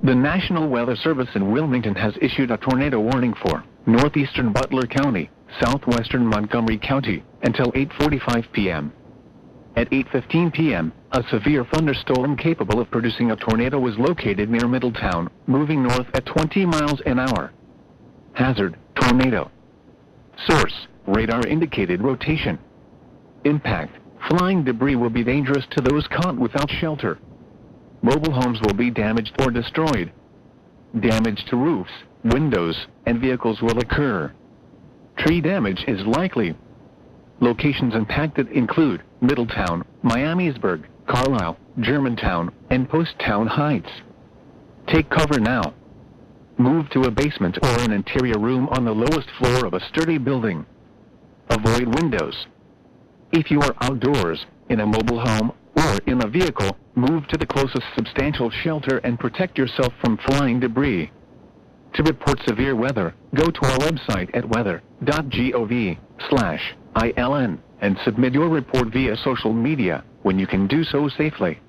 The National Weather Service in Wilmington has issued a tornado warning for northeastern Butler County, southwestern Montgomery County, until 8:45 p.m. At 8:15 p.m., a severe thunderstorm capable of producing a tornado was located near Middletown, moving north at 20 miles an hour. Hazard: tornado. Source: radar indicated rotation. Impact: flying debris will be dangerous to those caught without shelter. Mobile homes will be damaged or destroyed. Damage to roofs, windows, and vehicles will occur. Tree damage is likely. Locations impacted include Middletown, Miamisburg, Carlisle, Germantown, and Poasttown Heights. Take cover now. Move to a basement or an interior room on the lowest floor of a sturdy building. Avoid windows. If you are outdoors, in a mobile home, or in a vehicle, move to the closest substantial shelter and protect yourself from flying debris. To report severe weather, go to our website at weather.gov/ILN and submit your report via social media when you can do so safely.